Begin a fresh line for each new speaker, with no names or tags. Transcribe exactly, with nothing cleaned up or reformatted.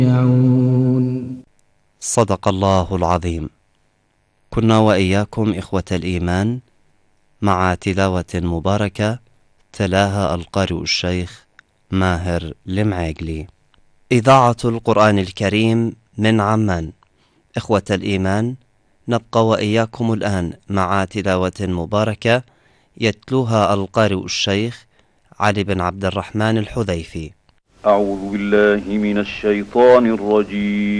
صدق الله العظيم. كنا وإياكم إخوة الإيمان مع تلاوة مباركة تلاها القارئ الشيخ ماهر المعيقلي. إذاعة القرآن الكريم من عمان. إخوة الإيمان، نبقى وإياكم الآن مع تلاوة مباركة يتلوها القارئ الشيخ علي بن عبد الرحمن الحذيفي.
أعوذ بالله من الشيطان الرجيم.